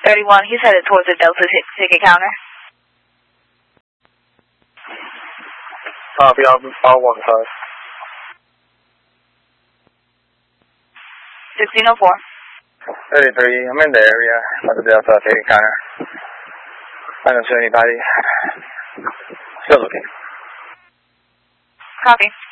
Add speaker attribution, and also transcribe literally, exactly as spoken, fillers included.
Speaker 1: thirty-one, he's headed towards the Delta t ticket counter.
Speaker 2: Copy, I'll, I'll walk five.
Speaker 1: sixteen oh four.
Speaker 2: thirty-three, I'm in the area at the Delta ticket counter. I don't see anybody. Still looking.
Speaker 1: Copy.